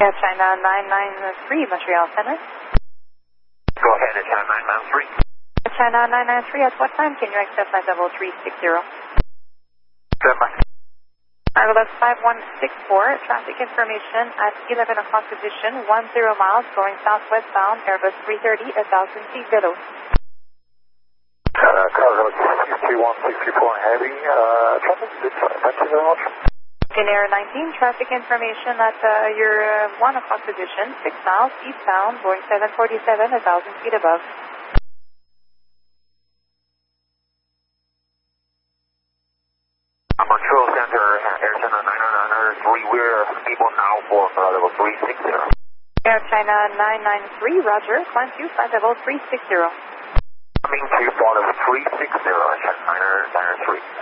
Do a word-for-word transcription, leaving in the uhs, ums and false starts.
Air China nine nine three, Montreal Center. Go ahead, Air China nine nine three. Air China nine nine three, at what time can you accept flight level three six zero? Stand by. I will have five one six four, traffic information at eleven o'clock position, one zero miles, going southwest bound, Airbus three thirty, one thousand feet below. Uh, cargo six three one six four heavy, uh, traffic, thank you very much. In Air nineteen, traffic information at uh, your uh, one o'clock position, six miles, eastbound, going seven forty-seven, one thousand feet above. Montreal Center, Air China nine nine three, we're people now for uh, level three six zero. Air China nine nine three, roger, climb to flight level three six zero. Coming to for level three six zero, Air China nine nine three.